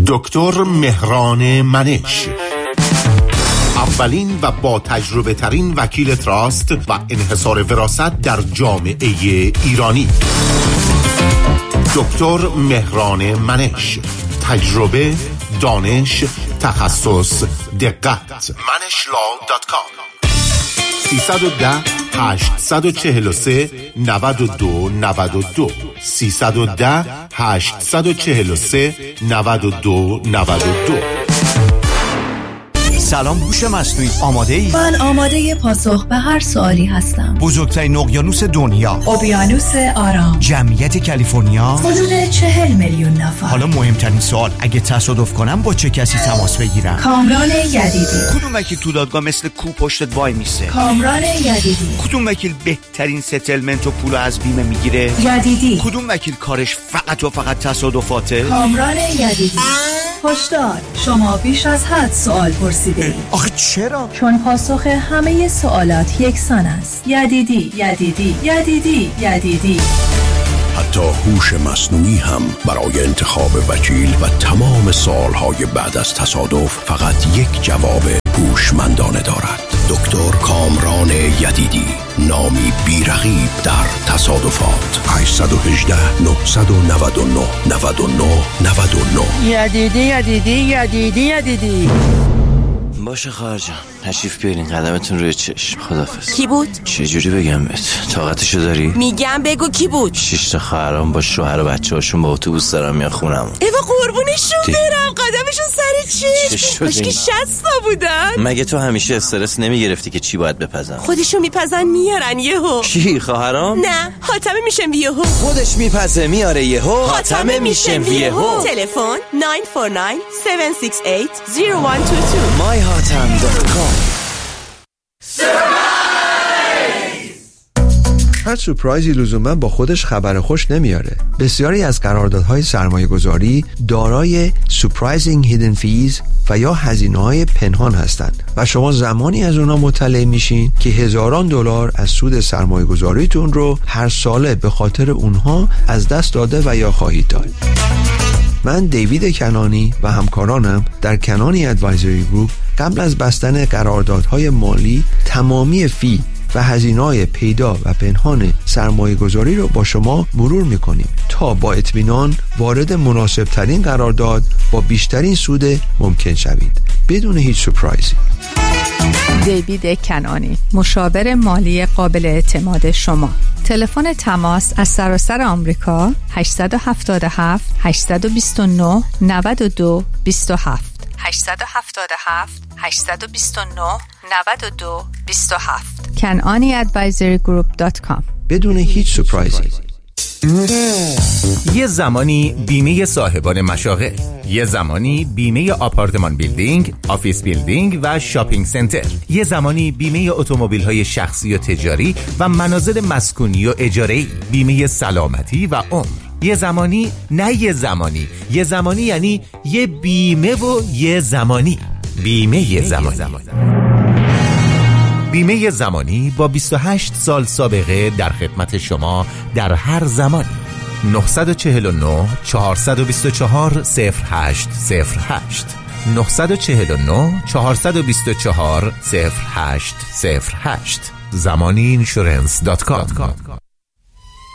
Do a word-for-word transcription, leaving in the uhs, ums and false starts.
دکتر مهران منش، اولین و با تجربه ترین وکیل تراست و انحصار وراثت در جامعه ایرانی. دکتر مهران منش، تجربه، دانش، تخصص، دقت. منش لا دات کام. سیصد و ده هشتصد و چهل و سه نود و دو نود و دو سیصد و ده هشتصد و چهل و سه نود و دو نود و دو. سلام هوش مصنوعی، آماده ای؟ من آماده پاسخ به هر سوالی هستم. بزرگترین اقیانوس دنیا، اقیانوس آرام، جمعیت کالیفرنیا حدود چهل میلیون نفر. حالا مهمترین سوال، اگه تصادف کنم با چه کسی تماس بگیرم؟ کامران یدیدی. کدوم وکیل تو دادگاه مثل کو پشتت وای میسه؟ کامران یدیدی. کدوم وکیل بهترین ستلمنت و پولو از بیمه میگیره؟ یدیدی. کدوم وکیل کارش فقط و فقط تصادفاته؟ کامران یدیدی. هشدار، شما بیش از حد سوال پرسیده اید. آخه چرا؟ چون پاسخ همه سوالات یکسان است. یدیدی، یدیدی، یدیدی، یدیدی. حتی هوش مصنوعی هم برای انتخاب وکیل و تمام سوالهای بعد از تصادف فقط یک جواب هوشمندانه دارد. دکتر کامران یدیدی، نامی بی‌رقیب در تصادفات. هشت یک هشت نه نه نه نه نه نه نه. یدیدی یدیدی یدیدی یدیدی. باشه خواهر جان، تشریف بیارین، قدمتون روی چشم. خدافظ. کی بود؟ چجوری بگم بهت؟ طاقتشو داری؟ میگم بگو کی بود؟ شش تا خواهرام با شوهر و بچه‌هاشون با اتوبوس دارن میان خونم. ایوا قربونشون برم، قدمشون سر چشم. کاش که شصت تا بودن. مگه تو همیشه استرس نمیگرفتی که چی باید بپزن؟ خودشون میپزن میارن یهو. کی خواهرام؟ نه، حاتمه میشم یهو. خودش میپزه میاره یهو. حاتمه میشم یهو. تلفن نه چهار نه هفت شش هشت صفر یک دو دو. مای هاتم دات کام. هر سورپرایزی لزوما با خودش خبر خوش نمیاره. بسیاری از قراردادهای سرمایه گذاری دارای surprising hidden fees و یا هزینه‌های پنهان هستند و شما زمانی از اونا مطلع میشین که هزاران دلار از سود سرمایه گذاریتون رو هر ساله به خاطر اونها از دست داده و یا خواهید داد. من دیوید کنانی و همکارانم در کنانی ادوایزری گروپ قبل از بستن قراردادهای مالی تمامی فی و هزینه‌های پیدا و پنهان سرمایه گذاری رو با شما مرور میکنیم تا با اطمینان وارد مناسب ترین قرارداد با بیشترین سود ممکن شوید بدون هیچ سورپرایزی. دیوید کنانی، مشاور مالی قابل اعتماد شما. تلفن تماس از سراسر آمریکا هشت هفت هفت هشت دو نه نه دو دو هفت هشت هفت هفت هشت دو نه نه دو دو هفت کنانی ادوایزری گروپ دات کام. بدون هیچ سورپرایزی. یه زمانی بیمه صاحبان مشاغل، یه زمانی بیمه آپارتمان بیلدینگ، آفیس بیلدینگ و شاپینگ سنتر، یه زمانی بیمه اتومبیل‌های شخصی و تجاری و منازل مسکونی و اجاره‌ای، بیمه سلامتی و عمر. یه زمانی نه یه زمانی، یه زمانی یعنی یه بیمه و یه زمانی. بیمه یه زمانی. بیمه زمانی با بیست و هشت سال سابقه در خدمت شما در هر زمانی. نه چهار نه چهار دو چهار صفر هشت صفر هشت نه چهار نه چهار دو چهار صفر هشت صفر هشت زمانی اینشورنس دات کام.